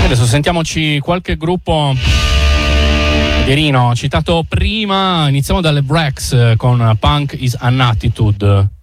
Adesso sentiamoci qualche gruppo Pierino citato prima. Iniziamo dalle Breaks con Punk is an Attitude.